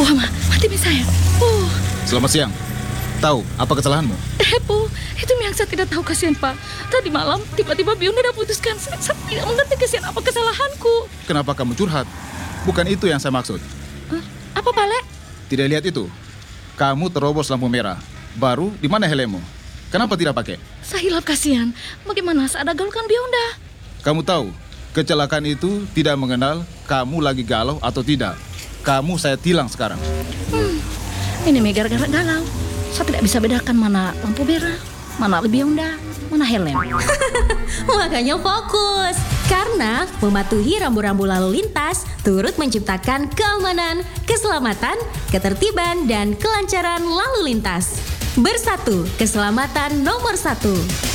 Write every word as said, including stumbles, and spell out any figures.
Wah, Ma, mati mi saya. Oh, Selamat siang. Tahu apa kesalahanmu? eh, Po, itu yang saya tidak tahu, kasihan, Pak. Tadi malam tiba-tiba Biunda dah putuskan. Saya, saya tidak mengerti kasihan apa kesalahanku. Kenapa kamu curhat? Bukan itu yang saya maksud. Eh, apa, Pak Le? Tidak lihat itu? Kamu terobos lampu merah. Baru di mana helmmu? Kenapa tidak pakai? Saya hilap, kasihan. Bagaimana saya ada gaulkan Biunda? Kamu tahu, kecelakaan itu tidak mengenal kamu lagi galau atau tidak. Kamu saya tilang sekarang. Hmm, ini mi gara-gara galau. Saya tidak bisa bedakan mana lampu merah, mana Biunda, mana helm. Makanya fokus, karena mematuhi rambu-rambu lalu lintas turut menciptakan keamanan, keselamatan, ketertiban, dan kelancaran lalu lintas. Bersatu, keselamatan nomor satu.